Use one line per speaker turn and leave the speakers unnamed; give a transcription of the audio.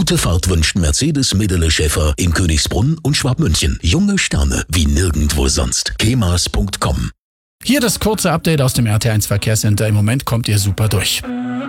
Gute Fahrt wünscht Mercedes Medele Schäfer in Königsbrunn und Schwabmünchen. Junge Sterne wie nirgendwo sonst. kemas.com.
Hier das kurze Update aus dem RT1 Verkehrscenter. Im Moment kommt ihr super durch.